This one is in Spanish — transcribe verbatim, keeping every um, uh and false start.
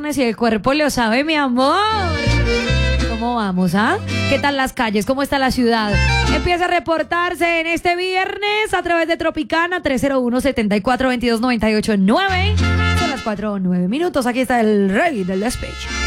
viernes y el cuerpo lo sabe, mi amor. ¿Cómo vamos, ah? ¿Qué tal las calles? ¿Cómo está la ciudad? Empieza a reportarse en este viernes a través de Tropicana tres cero uno, siete cuatro, dos dos, nueve ocho nueve. Son las cuatro o nueve minutos. Aquí está el rey del despecho.